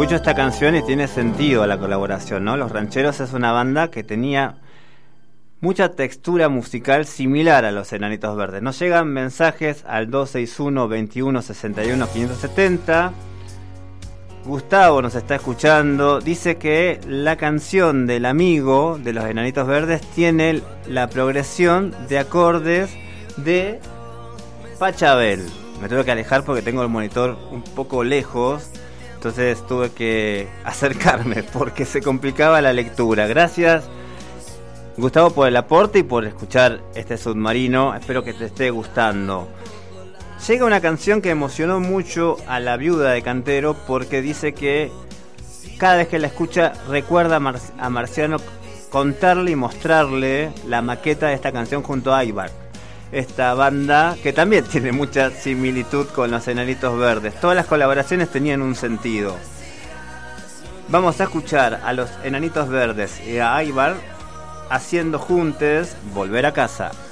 Escucho esta canción y tiene sentido la colaboración, ¿no? Los Rancheros es una banda que tenía mucha textura musical similar a los Enanitos Verdes. Nos llegan mensajes al 261-2161-570. Gustavo nos está escuchando. Dice que la canción del amigo de los Enanitos Verdes tiene la progresión de acordes de Pachabel. Me tuve que alejar porque tengo el monitor un poco lejos, entonces tuve que acercarme porque se complicaba la lectura. Gracias, Gustavo, por el aporte y por escuchar este submarino. Espero que te esté gustando. Llega una canción que emocionó mucho a la viuda de Cantero porque dice que cada vez que la escucha recuerda a Marciano contarle y mostrarle la maqueta de esta canción junto a Ibar. Esta banda que también tiene mucha similitud con los Enanitos Verdes. Todas las colaboraciones tenían un sentido. Vamos a escuchar a los Enanitos Verdes y a Ibar haciendo juntos Volver a Casa.